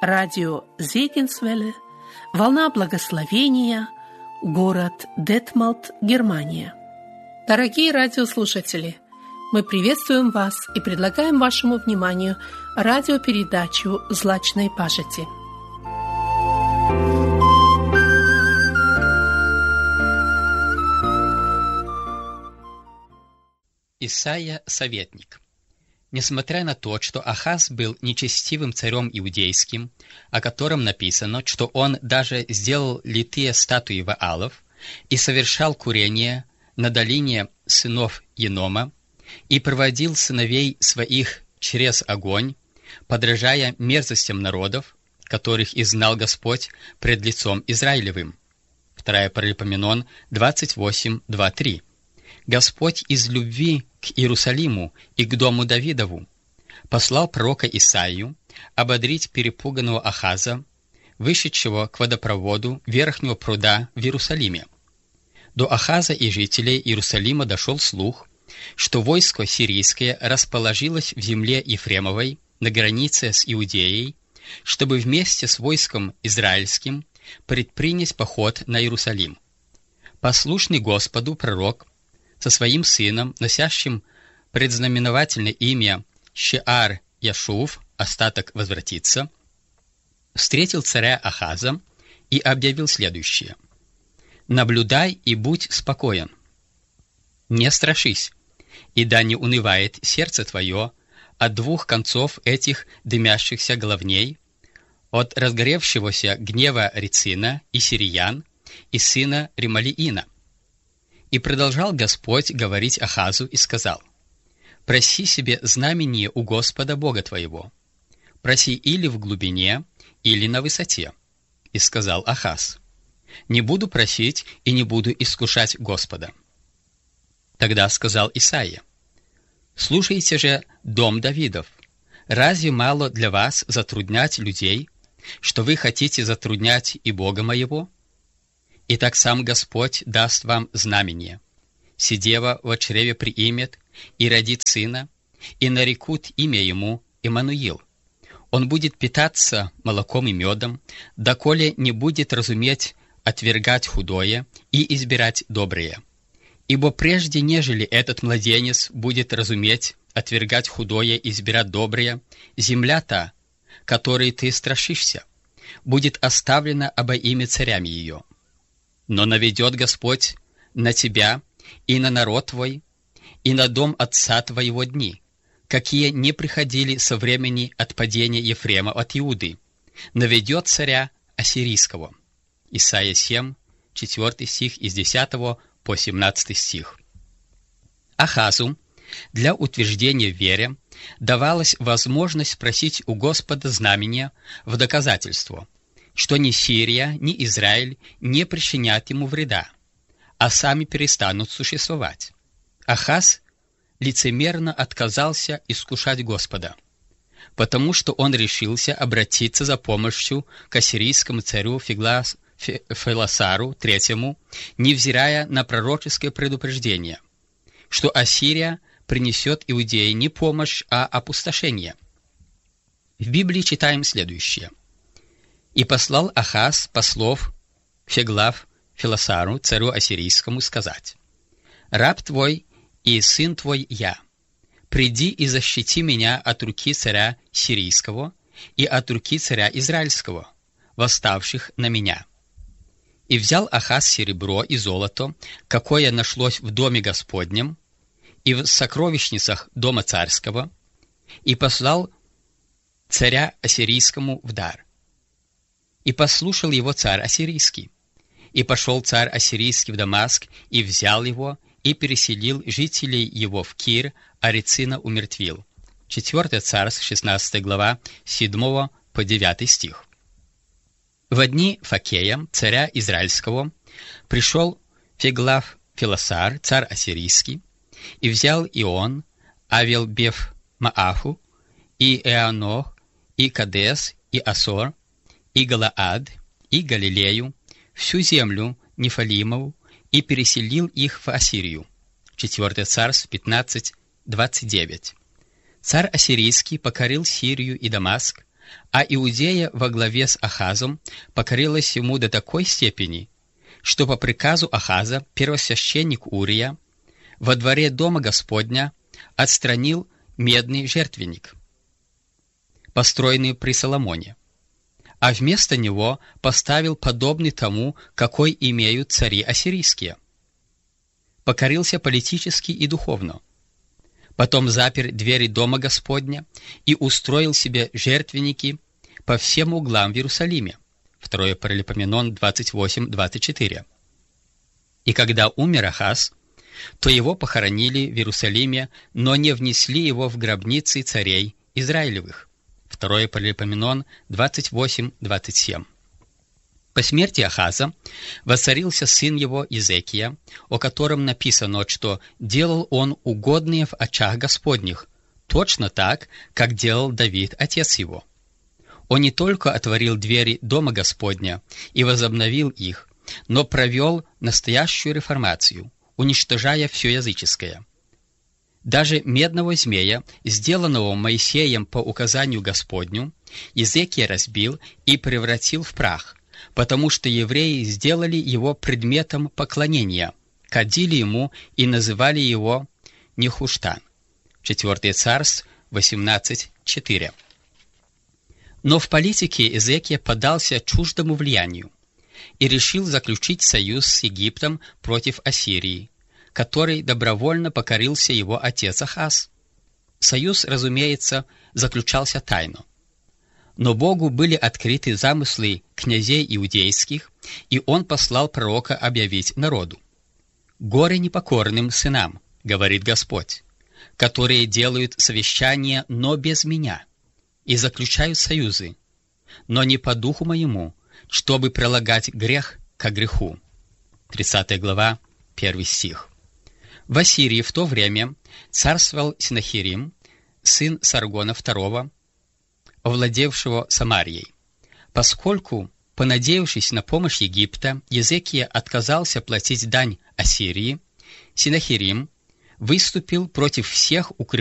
радио Зегенсвелле, волна благословения, город Детмалт, Германия. Дорогие радиослушатели, мы приветствуем вас и предлагаем вашему вниманию радиопередачу «Злачной пажити». Исаия – советник. Несмотря на то, что Ахаз был нечестивым царем иудейским, о котором написано, что он даже сделал литые статуи Ваалов и совершал курение на долине сынов Енома и проводил сыновей своих через огонь, подражая мерзостям народов, которых изгнал Господь пред лицом Израилевым. 2 Паралипоменон 28:2-3. Господь из любви к Иерусалиму и к дому Давидову послал пророка Исаию ободрить перепуганного Ахаза, вышедшего к водопроводу верхнего пруда в Иерусалиме. До Ахаза и жителей Иерусалима дошел слух, что войско сирийское расположилось в земле Ефремовой на границе с Иудеей, чтобы вместе с войском израильским предпринять поход на Иерусалим. Послушный Господу пророк со своим сыном, носящим предзнаменовательное имя Шеар-Яшув, остаток возвратится, встретил царя Ахаза и объявил следующее: «Наблюдай и будь спокоен, не страшись, и да не унывает сердце твое от двух концов этих дымящихся головней, от разгоревшегося гнева Рецина и сириян, и сына Ремалиина». И продолжал Господь говорить Ахазу и сказал: «Проси себе знамение у Господа Бога твоего. Проси или в глубине, или на высоте». И сказал Ахаз: «Не буду просить и не буду искушать Господа». Тогда сказал Исаия: «Слушайте же, дом Давидов, разве мало для вас затруднять людей, что вы хотите затруднять и Бога моего? Итак, сам Господь даст вам знамение. Сидева во чреве приимет и родит сына, и нарекут имя ему Иммануил. Он будет питаться молоком и медом, доколе не будет разуметь отвергать худое и избирать доброе. Ибо прежде, нежели этот младенец будет разуметь отвергать худое и избирать доброе, земля та, которой ты страшишься, будет оставлена обоими царями ее. Но наведет Господь на тебя и на народ твой, и на дом отца твоего дни, какие не приходили со времени отпадения Ефрема от Иуды, наведет царя ассирийского». Исайя 7, 4 стих, из 10 по 17 стих. Ахазу для утверждения в вере давалась возможность просить у Господа знамения в доказательство, что ни Сирия, ни Израиль не причинят ему вреда, а сами перестанут существовать. Ахаз лицемерно отказался искушать Господа, потому что он решился обратиться за помощью к ассирийскому царю Феласару III, невзирая на пророческое предупреждение, что Ассирия принесет Иудее не помощь, а опустошение. В Библии читаем следующее: «И послал Ахаз послов Феглав Феласару, царю ассирийскому, сказать: раб твой и сын твой я, приди и защити меня от руки царя сирийского и от руки царя израильского, восставших на меня». И взял Ахаз серебро и золото, какое нашлось в доме Господнем и в сокровищницах дома царского, и послал царя ассирийскому в дар. И послушал его царь ассирийский. И пошел царь ассирийский в Дамаск, и взял его, и переселил жителей его в Кир, а Рецина умертвил. 4 Царств, 16 глава, 7 по 9 стих. В дни Факея, царя израильского, пришел Феглав Феласар, царь ассирийский, и взял и он Авел-Беф-Мааху, и Эанох, и Кадес, и Асор, и Галаад, и Галилею, всю землю Нефалимову, и переселил их в Ассирию. 4 Царств 15:29. Царь ассирийский покорил Сирию и Дамаск, а Иудея во главе с Ахазом покорилась ему до такой степени, что по приказу Ахаза первосвященник Урия во дворе дома Господня отстранил медный жертвенник, построенный при Соломоне, а вместо него поставил подобный тому, какой имеют цари ассирийские. Покорился политически и духовно. Потом запер двери дома Господня и устроил себе жертвенники по всем углам в Иерусалиме. 2 Паралипоменон 28-24. И когда умер Ахаз, то его похоронили в Иерусалиме, но не внесли его в гробницы царей Израилевых. 2 Паралипоменон 28-27. По смерти Ахаза воцарился сын его Изекия, о котором написано, что «делал он угодные в очах Господних, точно так, как делал Давид, отец его». Он не только отворил двери дома Господня и возобновил их, но провел настоящую реформацию, уничтожая все языческое. Даже медного змея, сделанного Моисеем по указанию Господню, Изекия разбил и превратил в прах, потому что евреи сделали его предметом поклонения, кадили ему и называли его Нехуштан. 4 Царств 18:4. Но в политике Изекия поддался чуждому влиянию и решил заключить союз с Египтом против Ассирии, который добровольно покорился его отец Ахаз. Союз, разумеется, заключался тайно. Но Богу были открыты замыслы князей иудейских, и он послал пророка объявить народу: «Горе непокорным сынам, говорит Господь, которые делают совещания, но без меня, и заключают союзы, но не по духу моему, чтобы прилагать грех ко греху». 30 глава, 1 стих. В Ассирии в то время царствовал Синахирим, сын Саргона II, овладевшего Самарией. Поскольку, понадеявшись на помощь Египта, Изекия отказался платить дань Ассирии, Синахирим выступил против всех укреплений